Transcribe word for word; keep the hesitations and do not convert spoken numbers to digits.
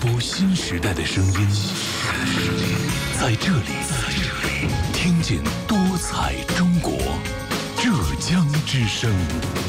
播新时代的声音，在这里，听见多彩中国，浙江之声。